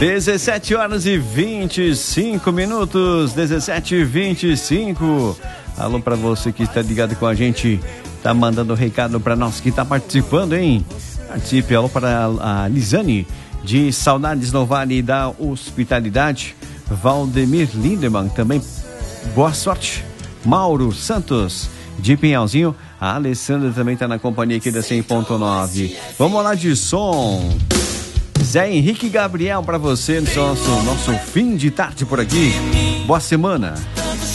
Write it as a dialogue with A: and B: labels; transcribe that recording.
A: 17 horas e 25 minutos, 17h25. Alô pra você que está ligado com a gente, tá mandando recado pra nós que tá participando, hein? Participe, alô para a Lisane, de Saudades no Vale da Hospitalidade. Valdemir Lindemann, também boa sorte. Mauro Santos, de Pinhalzinho. A Alessandra também tá na companhia aqui da 100.9. Vamos lá de som. Zé Henrique Gabriel pra você, nosso fim de tarde por aqui. Boa semana.